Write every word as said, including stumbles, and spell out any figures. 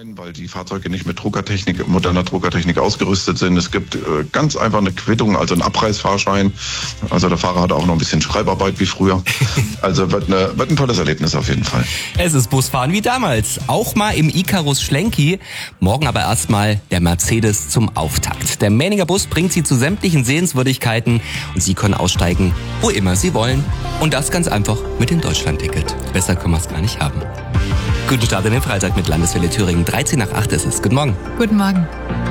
Weil die Fahrzeuge nicht mit Druckertechnik, moderner Druckertechnik ausgerüstet sind. Es gibt äh, ganz einfach eine Quittung, also einen Abreißfahrschein. Also der Fahrer hat auch noch ein bisschen Schreibarbeit wie früher. Also wird, eine, wird ein tolles Erlebnis auf jeden Fall. Es ist Busfahren wie damals. Auch mal im Icarus Schlenki. Morgen aber erstmal der Mercedes zum Auftakt. Der Mähninger Bus bringt Sie zu sämtlichen Sehenswürdigkeiten und Sie können aussteigen, wo immer Sie wollen. Und das ganz einfach mit dem Deutschlandticket. Besser können wir es gar nicht haben. Guten Start in den Freitag mit Landeswelle Thüringen. dreizehn nach acht ist es. Guten Morgen. Guten Morgen.